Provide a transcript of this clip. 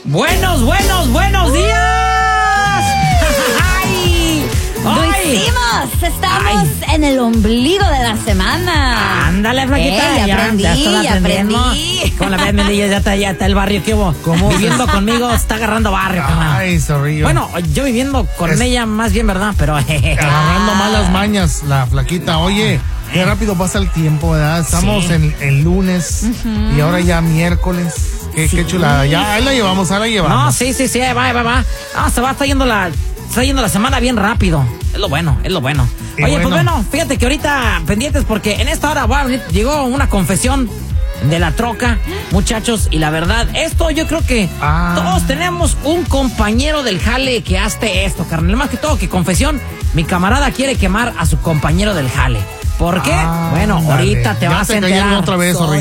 Buenos días. ¡Ay! ¡Lo hicimos! Estamos en el ombligo de la semana. Ándale, flaquita. Ya aprendí. Con la vez ya está el barrio. ¿Qué hubo? Como viviendo conmigo, está agarrando barrio. Ay, Zorrillo. Bueno, yo viviendo con ella más bien, ¿verdad? Pero agarrando malas mañas, la flaquita. Oye, qué rápido pasa el tiempo, ¿verdad? Estamos en lunes y ahora ya miércoles. Qué chulada. Ya, ahí la llevamos. No, sí, va. No, está yendo la semana bien rápido. Es lo bueno. Oye, pues bueno, fíjate que ahorita pendientes porque en esta hora llegó una confesión de la troca, muchachos, y la verdad, esto yo creo que todos tenemos un compañero del jale que hace esto, carnal. Más que todo que confesión, mi camarada quiere quemar a su compañero del jale. ¿Por qué? Bueno, ahorita te vas a enterar. Otra vez,